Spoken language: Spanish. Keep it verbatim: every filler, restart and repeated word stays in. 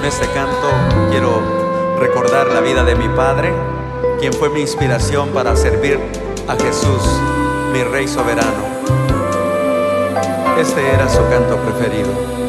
este canto quiero recordar la vida de mi padre, quien fue mi inspiración para servir a Jesús, mi Rey soberano. Este era su canto preferido.